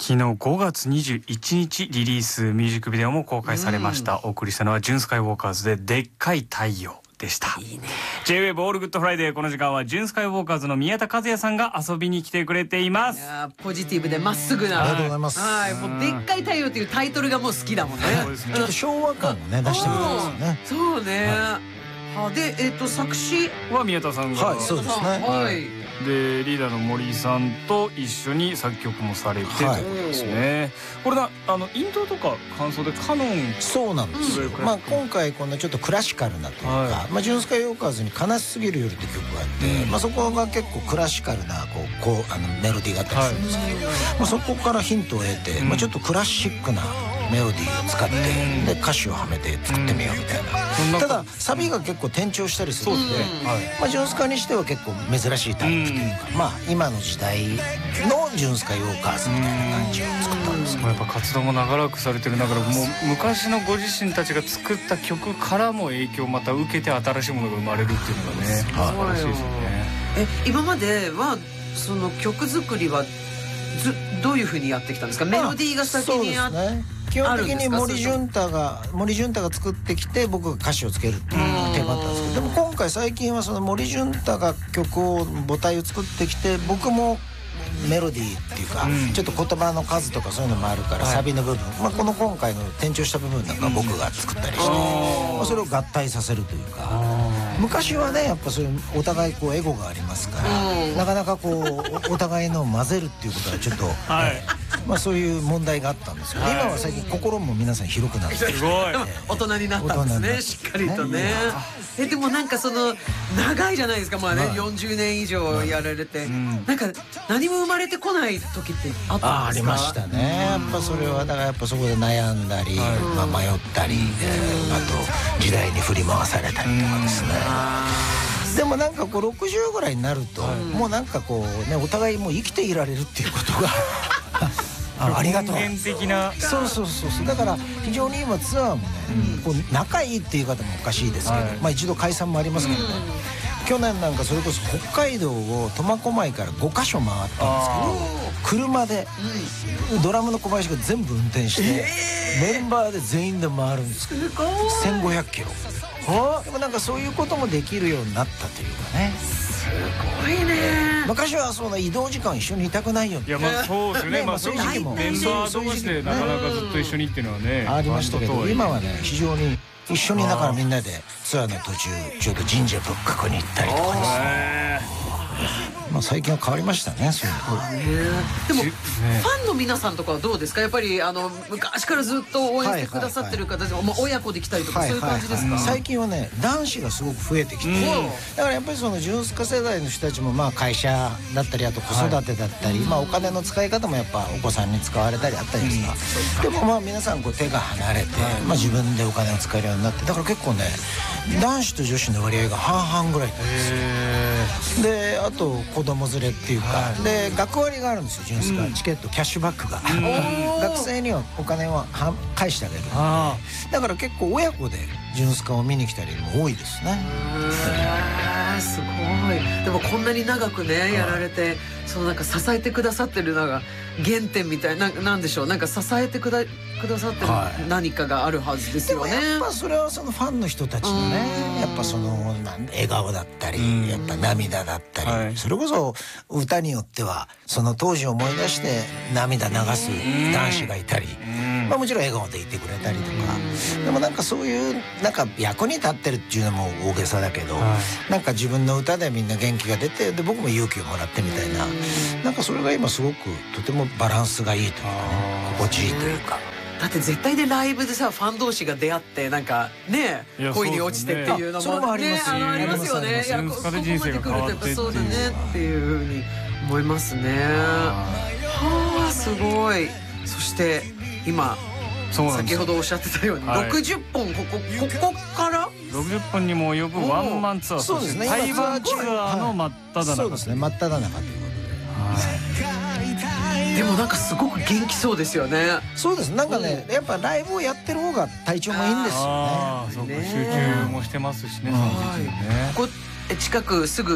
昨日5月21日リリース、ミュージックビデオも公開されました。お送りしたのはジュンスカイウォーカーズででっかい太陽でした。いいね。 J-WAVE オールグッドフライデー、この時間はジュンスカイウォーカーズの宮田和也さんが遊びに来てくれています。 いやポジティブでまっすぐな、 ありがとうございます。 はい、もうでっかい太陽っていうタイトルがもう好きだもんね。 そうですね。 ちょっと昭和感をね出してみたんですよね。 そうね。で作詞は宮田さんが、 はい、そうですね。 はい。 でリーダーの森さんと一緒に作曲もされてということですね。これだイントロとか感想でカノン、 そうなんですよ。まあ今回このちょっとクラシカルなというか、まあジュンスカイウォーカーズに悲しすぎる夜って曲があって、まあそこが結構クラシカルなこうメロディーがあったりするんですけど、まあそこからヒントを得て、まあちょっとクラシックなメロディーを使ってで歌詞をはめて作ってみようみたいな。ただサビが結構転調したりするので、まあジュンスカにしては結構珍しいタイプというか、まあ今の時代のジュンスカイウォーカーズみたいな感じを作ったんですけど、 やっぱ活動も長らくされてる中で、もう昔のご自身たちが作った曲からも影響をまた受けて新しいものが生まれるっていうのがね、素晴らしいですよね。 今まではその曲作りはどういう風にやってきたんですか？メロディーが先にあって、 基本的に森潤太が作ってきて僕が歌詞をつけるっていう手間だったんですけど、でも今回最近はその森潤太が曲を母体を作ってきて、僕もメロディーっていうか、ちょっと言葉の数とかそういうのもあるから、サビの部分、まあこの今回の転調した部分なんか僕が作ったりして、まあそれを合体させるというか。昔はねやっぱそういうお互いこうエゴがありますから、なかなかこうお互いの混ぜるっていうことはちょっと、まあそういう問題があったんですよ。今は最近心も皆さん広くなって、すごい大人になったんですね、しっかりとね。でもなんかその長いじゃないですか、まあね、40年以上やられて、なんか何も生まれてこない時ってあったんですか？ ありましたね。やっぱそれはだからやっぱそこで悩んだり、まあ迷ったり、あと時代に振り回されたりとかですね。でもなんかこう60ぐらいになると、もうなんかこうねお互いもう生きていられるっていうことがありがとう。 根源的な。 そうだから非常に今ツアーもね、こう仲いいっていう言い方もおかしいですけど、まあ一度解散もありますけどね。去年なんかそれこそ北海道を苫小牧から5カ所回ったんですけど、車でドラムの小林が全部運転して、メンバーで全員で回るんですけど、1500キロ。でもなんかそういうこともできるようになったというかね。 すごいね。 昔はその移動時間一緒にいたくないよって、 いやまあそうですよね。まあそういう時期もメンバー同士でなかなかずっと一緒にっていうのはねありましたけど、今はね非常に一緒にだからみんなでツアーの途中ちょっと神社仏閣に行ったりとかですね。まあ最近は変わりましたね、そういうの。 でもファンの皆さんとかはどうですか？やっぱり昔からずっと応援してくださってる方でも親子で来たりとかそういう感じですか？ 最近はね男子がすごく増えてきて、だからやっぱりそのジュンスカ世代の人たちもまあ会社だったり、あと子育てだったり、まあお金の使い方もやっぱお子さんに使われたりあったりですが、でもまあ皆さんこう手が離れて、まあ自分でお金を使えるようになって、だから結構ね男子と女子の割合が半々ぐらいなんですよ。であと子供連れっていうか、で学割があるんですよ、ジュンスカチケットキャッシュバックが学生にはお金は返してあげる。だから結構親子でジュンスカを見に来たりも多いですね。 すごい。でもこんなに長くねやられて、そのなんか支えてくださってるのが原点みたいな、なんでしょう、なんか支えてくださってる何かがあるはずですよね。 でもやっぱそれはそのファンの人たちのね、やっぱその笑顔だったり、やっぱ涙だったり、それこそ歌によってはその当時を思い出して涙流す男子がいたり、まあもちろん笑顔でいてくれたりとか、でもなんかそういうなんか役に立ってるっていうのも大げさだけど、なんか自分の歌でみんな元気が出て、で僕も勇気をもらってみたいな、なんかそれが今すごくとてもバランスがいいというかね、心地いいというか。 だって絶対でライブでさファン同士が出会ってなんかね恋に落ちてっていうのもねありますよね。いやここまで来るとやっぱそうだねっていうふうに思いますね。はあすごい。そして今先ほどおっしゃってたように60本ここから 60本にも及ぶワンマンツアー、 そうですね、 台湾ツアーの真っ只中。 そうですね、真っ只中ということで。 でもなんかすごく元気そうですよね。 そうです、なんかねやっぱライブをやってる方が体調もいいんですよね。 そうか、集中もしてますしね。 ここ近くすぐ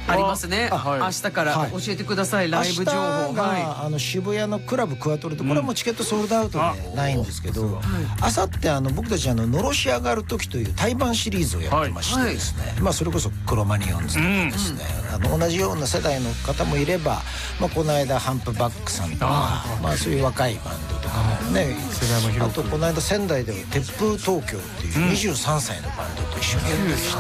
ありますね。明日から教えてください。ライブ情報。 明日が渋谷のクラブクワトロで、これはもうチケットソールドアウトでないんですけど、あさって僕たちのろし上がる時という対バンシリーズをやってましてですね、まあそれこそクロマニヨンズとかですね、同じような世代の方もいれば、まあこの間ハンプバックさんとか、まあそういう若いバンドとかもね、あとこの間仙台では鉄風東京っていう23歳のバンドと一緒にやってまして、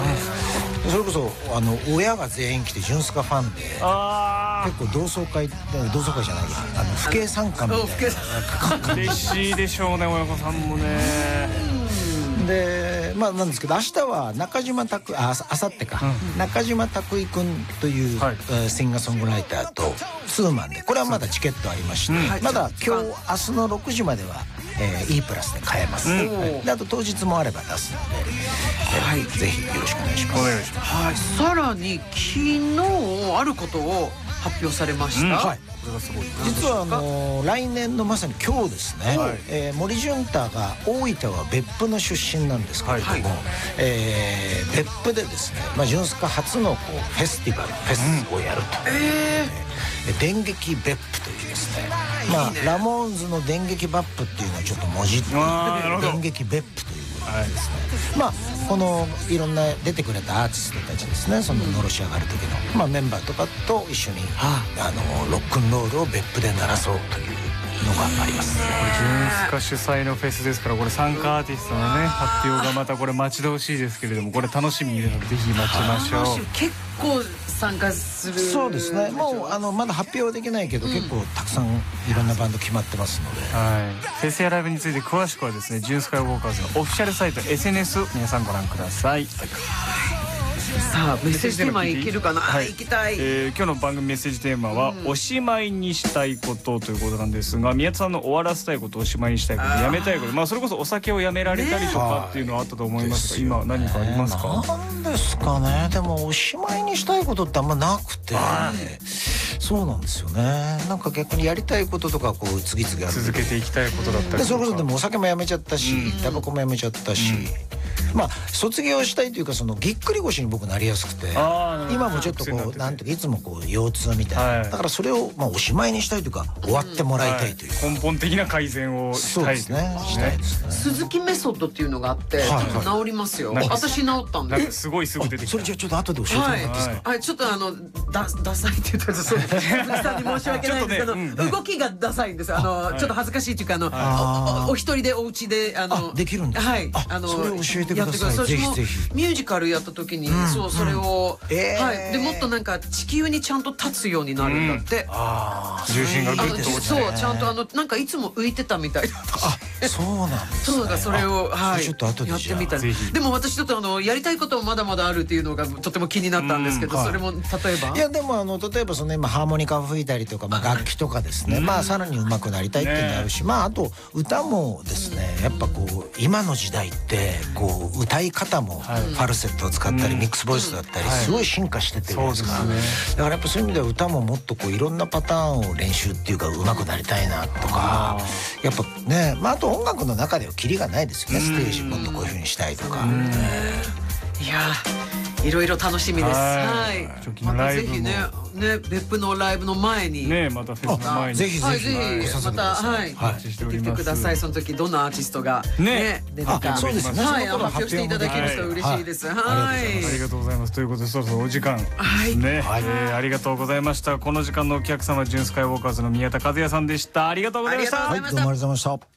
それこそ親が全員来てジュンスカファンで結構同窓会じゃないや、父兄参加みたいな嬉しいでしょうね、親御さんもね。 でまあなんですけど、明日はあさってか、中島拓井君というシンガーソングライターとツーマンで、これはまだチケットありまして、まだ今日明日の6時まではE プラスで買えます。であと当日もあれば出すので、ぜひよろしくお願いします。 お願いします。 さらに昨日あることを発表されました。 実は来年のまさに今日ですね、森潤太が大分は別府の出身なんですけれども、別府でですね、まあジュンスカ初のフェスをやると。電撃別府というですね、まあラモーンズの電撃バップっていうのはちょっともじって電撃別府というですね、まあこのいろんな出てくれたアーティストたちですね、そののろし上がる時の、まあ、メンバーとかと一緒にロックンロールを別府で鳴らそうというのがあります。 ジュンスカ主催のフェスですから、これ参加アーティストのね発表がまたこれ待ち遠しいですけれども、これ楽しみにぜひ待ちましょう。 結構参加する。 そうですね、もうまだ発表はできないけど、結構たくさんいろんなバンド決まってますので、 フェスやライブについて詳しくはですね、ジュンスカイウォーカーズのオフィシャルサイト SNS 皆さんご覧ください。 さあメッセージテーマいけるかな。いきたい。 今日の番組メッセージテーマはおしまいにしたいことということなんですが、宮田さんの終わらせたいこと、おしまいにしたいこと、やめたいこと、まあそれこそお酒をやめられたりとかっていうのはあったと思いますが、今何かありますか？ なんですかね。でもおしまいにしたいことってあんまなくて、そうなんですよね。なんか逆にやりたいこととかこう次々ある、 続けていきたいことだったりとか、 でそれこそでもお酒もやめちゃったし、タバコもやめちゃったし、まあ卒業したいというか、そのぎっくり腰に僕なりやすくて、今もちょっとこうなんていうか、いつもこう腰痛みたいな、だからそれをまあおしまいにしたいというか、終わってもらいたいという根本的な改善をしたいですね。 したいですね。 鈴木メソッドっていうのがあって治りますよ。私治ったんで。 すごいすぐ出てきた。 それじゃあちょっと後で教えてもらっていいですか？ はい、ちょっとダサいって言ったらそう鈴木さんに申し訳ないんですけど、動きがダサいんです。ちょっと恥ずかしいっていうか、お一人でお家でできるんですか？はい、 それを教えてください。ぜひぜひ。 ミュージカルやった時にそれを、でもっとなんか地球にちゃんと立つようになるんだって。 重心がグッと落ちて、 そうちゃんとなんかいつも浮いてたみたいだと。そうなんですね。 そうだ、それをちょっと後でやってみたら。でも私ちょっとやりたいこともまだまだあるっていうのがとても気になったんですけど、それも例えば？いやでも例えばその今ハーモニカを吹いたりとか、まあ楽器とかですね、まあさらに上手くなりたいっていうのがあるし、まああと歌もですね、やっぱこう今の時代ってこう歌い方もファルセットを使ったりミックスボイスだったりすごい進化しててるんですから、だからやっぱそういう意味では歌ももっとこういろんなパターンを練習っていうか上手くなりたいなとか、やっぱね、まああと音楽の中ではキリがないですよね。ステージもっとこういう風にしたいとか。 いやいろいろ楽しみです。はい。またぜひね別府のライブの前にまたフェスの前にぜひぜひまた言ってください。その時どんなアーティストが出るか、 そうですね。 発表していただけると嬉しいです。はい。 ありがとうございます。ということでそろそろお時間ね。ありがとうございました。この時間のお客様、ジュンスカイウォーカーズの宮田和也さんでした。ありがとうございました。 はい、どうもありがとうございました。